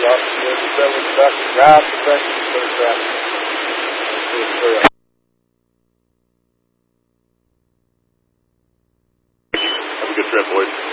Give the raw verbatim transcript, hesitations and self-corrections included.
lost the seven back, got the back to the traffic. Have a good trip, boys.